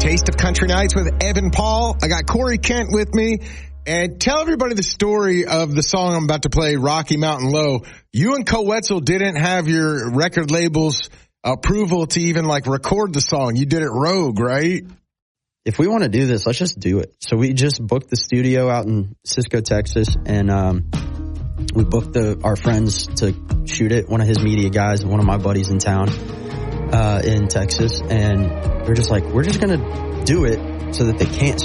Taste of Country Nights with Evan Paul. I got Corey Kent with me. And tell everybody the story of the song I'm about to play, Rocky Mountain Low. You and Co Wetzel didn't have your record label's approval to even like record the song. You did it rogue, right? If we want to do this, let's just do it. So we just booked the studio out in Cisco, Texas, and we booked our friends to shoot it. One of his media guys and one of my buddies in town in Texas, and we're just like, we're just gonna do it so that they can't